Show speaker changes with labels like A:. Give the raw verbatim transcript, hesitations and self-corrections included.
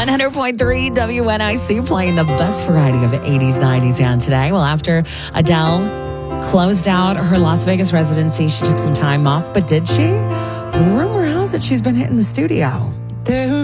A: one hundred point three W N I C playing the best variety of eighties, nineties, and today. Well, after Adele closed out her Las Vegas residency, she took some time off, but did she? Rumor has it she's been hitting the studio.
B: There